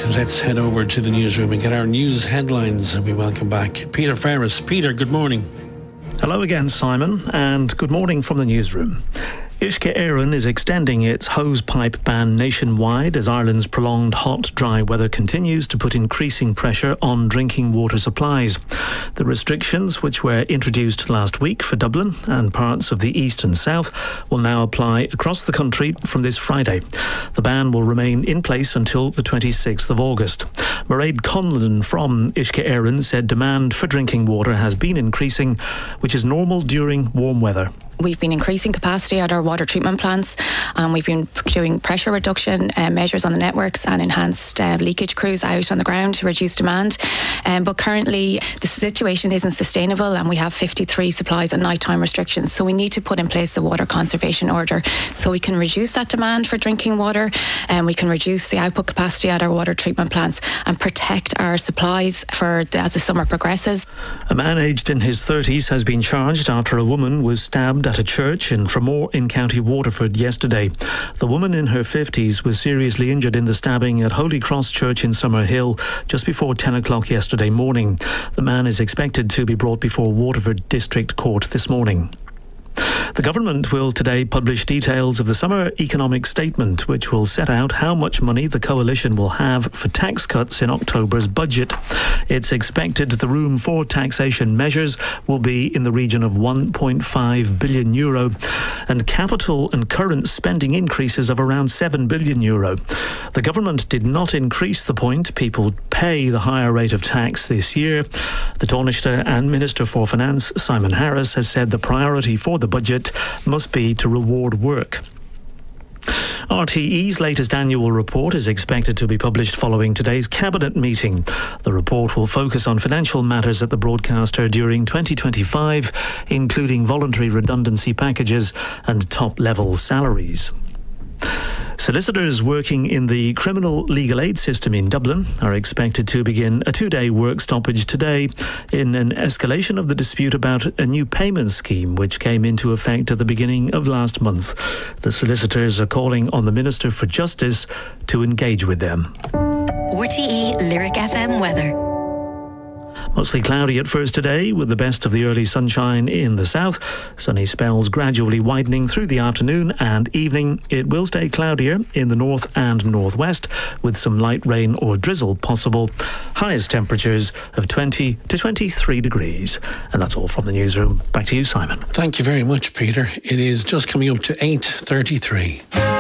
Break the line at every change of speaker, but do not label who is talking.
let's head over to the newsroom and get our news headlines, and we welcome back Peter Ferris. Peter, good morning.
Hello again, Simon, and good morning from the newsroom. Uisce Éireann is extending its hosepipe ban nationwide as Ireland's prolonged hot, dry weather continues to put increasing pressure on drinking water supplies. The restrictions, which were introduced last week for Dublin and parts of the east and south, will now apply across the country from this Friday. The ban will remain in place until the 26th of August. Mairead Conlon from Uisce Éireann said demand for drinking water has been increasing, which is normal during warm weather.
We've been increasing capacity at our water treatment plants, and we've been doing pressure reduction measures on the networks and enhanced leakage crews out on the ground to reduce demand. But currently the situation isn't sustainable, and we have 53 supplies and nighttime restrictions. So we need to put in place the water conservation order so we can reduce that demand for drinking water, and we can reduce the output capacity at our water treatment plants and protect our supplies as the summer progresses.
A man aged in his 30s has been charged after a woman was stabbed at a church in Tramore in County Waterford yesterday. The woman in her 50s was seriously injured in the stabbing at Holy Cross Church in Summerhill just before 10 o'clock yesterday morning. The man is expected to be brought before Waterford District Court this morning. The government will today publish details of the summer economic statement, which will set out how much money the coalition will have for tax cuts in October's budget. It's expected the room for taxation measures will be in the region of €1.5 billion and capital and current spending increases of around €7 billion. The government did not increase the point people pay the higher rate of tax this year. The Taoiseach and Minister for Finance, Simon Harris, has said the priority for the budget must be to reward work. RTE's latest annual report is expected to be published following today's cabinet meeting. The report will focus on financial matters at the broadcaster during 2025, including voluntary redundancy packages and top-level salaries. Solicitors working in the criminal legal aid system in Dublin are expected to begin a 2-day work stoppage today in an escalation of the dispute about a new payment scheme which came into effect at the beginning of last month. The solicitors are calling on the Minister for Justice to engage with them.
RTE Lyric FM weather.
Mostly cloudy at first today, with the best of the early sunshine in the south. Sunny spells gradually widening through the afternoon and evening. It will stay cloudier in the north and northwest, with some light rain or drizzle possible. Highest temperatures of 20 to 23 degrees. And that's all from the newsroom. Back to you, Simon.
Thank you very much, Peter. It is just coming up to 8:33.